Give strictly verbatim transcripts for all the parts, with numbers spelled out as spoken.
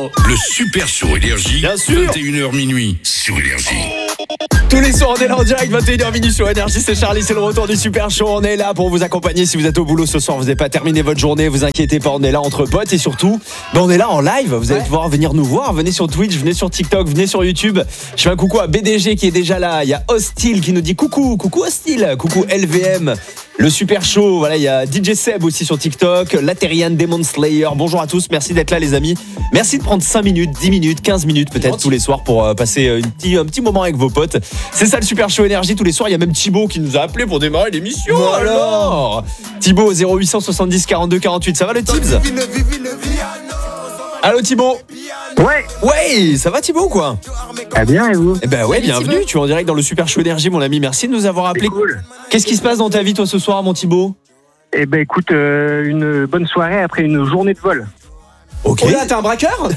Le Super Show Énergie. Bien sûr. vingt et une heures minuit sur Énergie. Tous les soirs, on est là en direct, vingt et une heures minuit sur Énergie. C'est Charlie, c'est le retour du Super Show. On est là pour vous accompagner. Si vous êtes au boulot ce soir, vous n'avez pas terminé votre journée, vous inquiétez pas, on est là entre potes. Et surtout, ben on est là en live. Vous allez Ouais. pouvoir venir nous voir. Venez sur Twitch, venez sur TikTok, venez sur YouTube. Je fais un coucou à B D G qui est déjà là. Il y a Hostile qui nous dit coucou, coucou Hostile, coucou L V M. Le Super Show, voilà, il y a D J Seb aussi sur TikTok, Laterian Demon Slayer. Bonjour à tous, merci d'être là les amis. Merci de prendre cinq minutes, dix minutes, quinze minutes peut-être tous les soirs pour euh, passer une petit, un petit moment avec vos potes. C'est ça le Super Show Énergie tous les soirs. Il y a même Thibaut qui nous a appelé pour démarrer l'émission. Voilà. Alors Thibaut, zéro huit soixante-dix quarante-deux quarante-huit, ça va le Tibbs? Allô Thibaut? Ouais, Ouais, ça va Thibaut quoi? ah bien et vous? Eh ben ouais, Salut, bienvenue, Thibaut. tu es en direct dans le Super Show Énergie mon ami, merci de nous avoir appelé. C'est cool. Qu'est-ce qui se passe dans ta vie toi ce soir mon Thibaut? Eh ben écoute, euh, une bonne soirée après une journée de vol. Ok. Oh là, t'es un braqueur?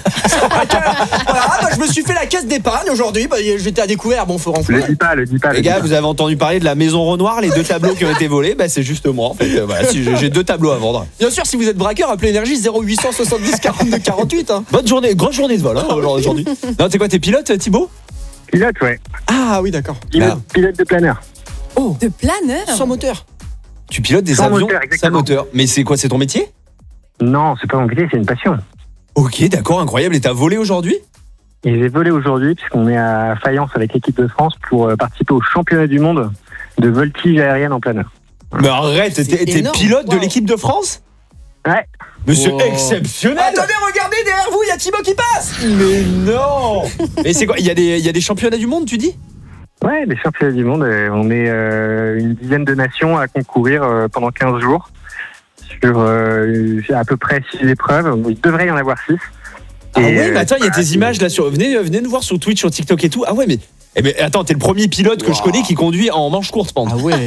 Voilà, bah, je me suis fait la caisse d'épargne aujourd'hui. Bah, j'étais à découvert. Bon, faut Le renflouer. dis pas, le dis pas. Les le gars, dis vous avez entendu parler de la maison Renoir, les deux tableaux qui ont été volés, bah c'est juste moi en fait. Euh, Voilà, si j'ai j'ai deux tableaux à vendre. Bien sûr, si vous êtes braqueur, appelez Énergie zéro huit soixante-dix quarante-deux quarante-huit. Hein. Bonne journée, grosse journée de vol hein, aujourd'hui. Non, t'es quoi, t'es pilote Thibaut? pas. Pilote, ouais. Ah oui, d'accord. Pilote, Ah. pilote de planeur. Oh, De planeur. sans moteur. Tu pilotes des Sans avions moteur, sans exactement. moteur. Mais c'est quoi, c'est ton métier? Non, c'est pas mon métier, c'est une passion. Ok, d'accord, incroyable. Et t'as volé aujourd'hui? Et j'ai volé aujourd'hui puisqu'on est à Fayence avec l'équipe de France pour euh, participer au championnat du monde de voltige aérienne en planeur. Mais arrête, t'es C'est t'es énorme. pilote de Wow. l'équipe de France? Ouais. Mais c'est Wow. exceptionnel! Attendez, regardez derrière vous, il y a Thibaut qui passe. Mais non! Mais c'est quoi? Il y, a des- il y a des championnats du monde, tu dis? Ouais, les championnats du monde, euh, on est euh, une dizaine de nations à concourir euh, pendant quinze jours sur euh, à peu près six épreuves. Il devrait y en avoir six. Ah Et, ouais, euh, mais attends, il y a voilà, tes images là sur. Venez, euh, venez nous voir sur Twitch, sur TikTok et tout. Ah ouais, mais. Eh ben, attends, t'es le premier pilote que je Wow. connais qui conduit en manche courte, pente. Ah ouais.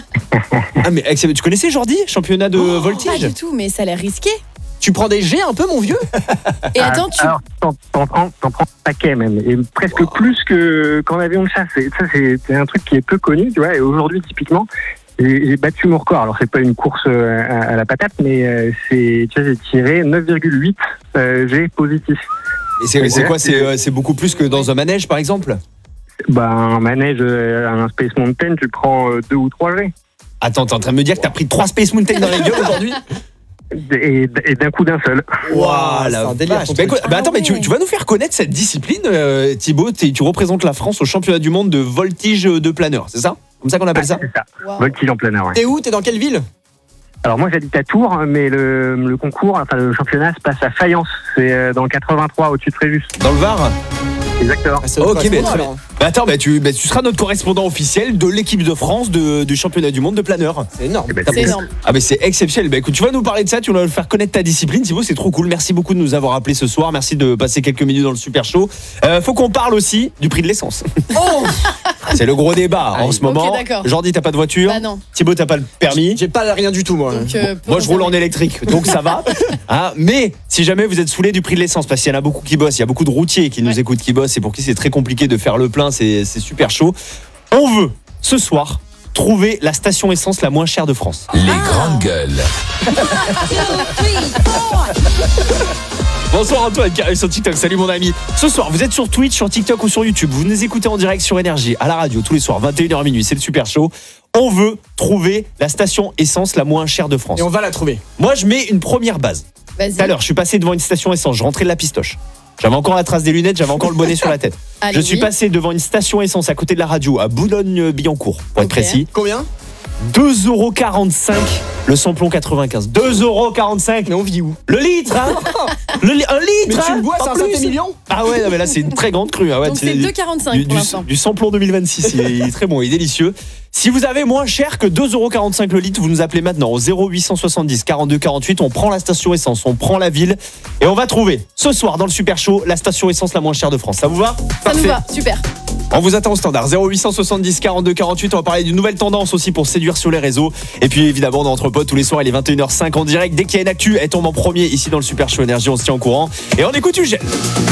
Ah mais excellent. Tu connaissais Jordi, championnat de Pas voltige? du tout, mais ça a l'air risqué. Tu prends des jets un peu, mon vieux? Et Ah, attends, tu. Alors, t'en, t'en prends, t'en prends un paquet même, et presque plus que qu'en avion de chasse. Et ça, c'est, c'est un truc qui est peu connu, tu vois. Et aujourd'hui, typiquement, j'ai, j'ai battu mon record. Alors, c'est pas une course euh, à, à la patate, mais euh, c'est, tu vois, j'ai tiré neuf virgule huit euh, G positif. Et c'est c'est quoi? C'est euh, c'est beaucoup plus que dans un manège, par exemple? Bah, un manège, euh, un Space Mountain, tu prends euh, deux ou trois G. Attends, t'es en train de me dire que t'as pris trois Space Mountain dans la gueule aujourd'hui? Et, et d'un coup d'un seul. Waouh, c'est la un délire, vache. ton Bah, truc. écoute, bah, attends, Ah mais tu, ouais. tu vas nous faire connaître cette discipline, euh, Thibaut. t'es- Tu représentes la France au championnat du monde de voltige de planeur, c'est ça? Comme ça qu'on appelle ça? C'est ça. Waouh. Voltige en plein air, ouais. T'es où? T'es dans quelle ville? Alors moi j'habite à Tours, mais le, le concours, enfin le championnat se passe à Fayence. C'est euh, dans le quatre-vingt-trois au-dessus de Fréjus. Dans le Var? Exactement. Ah, ça doit Ok, correspondre, mais très alors. Bah attends, bah tu, bah tu seras notre correspondant officiel de l'équipe de France de- du championnat du monde de planeur. C'est énorme. Eh ben, C'est énorme. Ah mais c'est exceptionnel. Bah écoute, tu vas nous parler de ça, tu vas nous faire connaître ta discipline, Thibaut, c'est trop cool. Merci beaucoup de nous avoir appelés ce soir. Merci de passer quelques minutes dans le Super Show. Euh, faut qu'on parle aussi du prix de l'essence. Oh, C'est le gros débat en Aïe. ce moment. Ok, d'accord. Jordi, t'as pas de voiture? Bah non. Thibaut, t'as pas le permis? j'ai pas rien du tout, moi. Donc, euh, Moi, je roule en électrique, donc ça va. Hein, mais si jamais vous êtes saoulé du prix de l'essence, parce qu'il y en a beaucoup qui bossent, il y a beaucoup de routiers qui nous Ouais. écoutent, qui bossent, et pour qui c'est très compliqué de faire le plein, c'est c'est super chaud. On veut, ce soir, trouver la station essence la moins chère de France. Les grandes gueules. Bonsoir Antoine qui arrive sur TikTok, salut mon ami. Ce soir, vous êtes sur Twitch, sur TikTok ou sur YouTube. Vous nous écoutez en direct sur Énergie, à la radio, tous les soirs, vingt et une heures minuit, c'est le Super Show. On veut trouver la station essence la moins chère de France. Et on va la trouver. Moi, je mets une première base. Vas-y. Tout à l'heure, je suis passé devant une station essence, je rentrais de la pistoche. J'avais encore la trace des lunettes, j'avais encore le bonnet sur la tête. Allez, Je suis oui. passé devant une station essence à côté de la radio, à Boulogne-Billancourt, pour être Ok. précis. Combien? deux euros quarante-cinq le samplon quatre-vingt-quinze. deux euros quarante-cinq Mais on vit où? le litre, hein. Le li- Un litre, Mais tu hein, le bois, en c'est un plus. Saint-Émilion? Ah ouais, non, mais là c'est une très grande crue. Ah ouais, Donc c'est du- deux quarante-cinq du, pour du, l'instant. du samplon deux mille vingt-six, il est, il est très bon, il est délicieux. Si vous avez moins cher que deux euros quarante-cinq le litre, vous nous appelez maintenant au zéro huit soixante-dix quarante-deux quarante-huit. On prend la station essence, on prend la ville et on va trouver ce soir dans le Super Show la station essence la moins chère de France. Ça vous va? Ça nous va, super. On vous attend au standard zéro huit soixante-dix quarante-deux quarante-huit. On va parler d'une nouvelle tendance aussi pour séduire sur les réseaux. Et puis évidemment, dans Entre Potes tous les soirs, il est vingt et une heures cinq en direct. Dès qu'il y a une actu, elle tombe en premier ici dans le Super Show Énergie. On se tient au courant et on écoute Ugel.